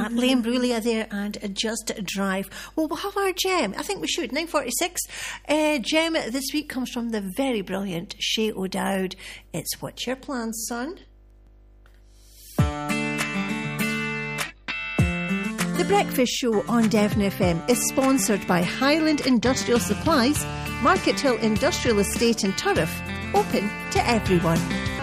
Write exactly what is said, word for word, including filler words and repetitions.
at Lane Brulia there and Just Drive. Well, we'll have our gem. I think we should. nine forty-six. Uh, gem this week comes from the very brilliant Shay O'Dowd. It's What's Your Plans, Son? The Breakfast Show on Devon F M is sponsored by Highland Industrial Supplies, Market Hill Industrial Estate in Turriff, open to everyone.